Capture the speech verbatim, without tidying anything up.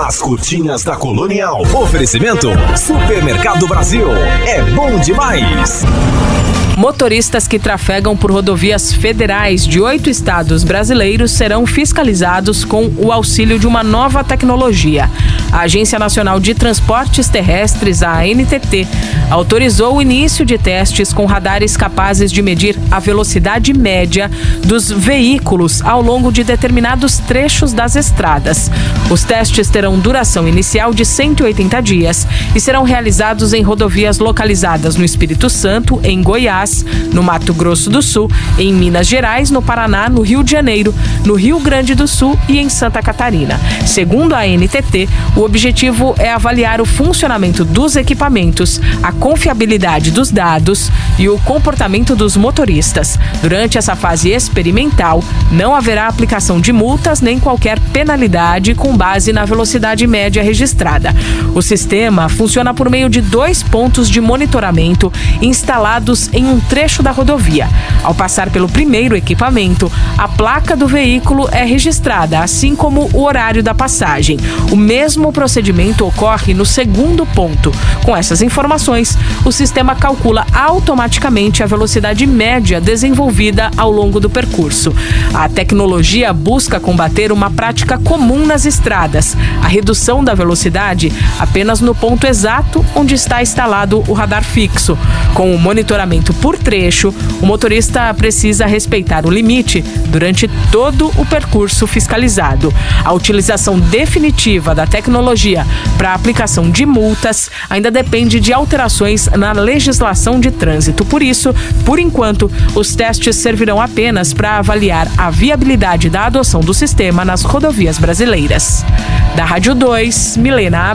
As Curtinhas da Colonial. Oferecimento Supermercado Brasil. É bom demais. Motoristas que trafegam por rodovias federais de oito estados brasileiros serão fiscalizados com o auxílio de uma nova tecnologia. A Agência Nacional de Transportes Terrestres, a A N T T, autorizou o início de testes com radares capazes de medir a velocidade média dos veículos ao longo de determinados trechos das estradas. Os testes terão duração inicial de cento e oitenta dias e serão realizados em rodovias localizadas no Espírito Santo, em Goiás, no Mato Grosso do Sul, em Minas Gerais, no Paraná, no Rio de Janeiro, no Rio Grande do Sul e em Santa Catarina. Segundo a A N T T, o objetivo é avaliar o funcionamento dos equipamentos, a confiabilidade dos dados e o comportamento dos motoristas. Durante essa fase experimental, não haverá aplicação de multas nem qualquer penalidade com base na velocidade média registrada. O sistema funciona por meio de dois pontos de monitoramento instalados em um trecho da rodovia. Ao passar pelo primeiro equipamento, a placa do veículo é registrada, assim como o horário da passagem. O mesmo procedimento ocorre no segundo ponto. Com essas informações, o sistema calcula automaticamente a velocidade média desenvolvida ao longo do percurso. A tecnologia busca combater uma prática comum nas estradas, a redução da velocidade apenas no ponto exato onde está instalado o radar fixo. Com o monitoramento por trecho, o motorista precisa respeitar o limite durante todo o percurso fiscalizado. A utilização definitiva da tecnologia para a aplicação de multas ainda depende de alterações na legislação de trânsito. Por isso, por enquanto, os testes servirão apenas para avaliar a viabilidade da adoção do sistema nas rodovias brasileiras. Da Rádio dois, Milena